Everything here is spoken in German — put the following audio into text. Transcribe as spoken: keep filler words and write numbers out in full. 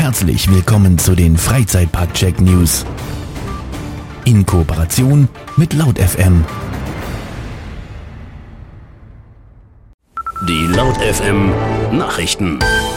Herzlich willkommen zu den Freizeitpark-Check News. In Kooperation mit Laut F M. Die Laut F M Nachrichten.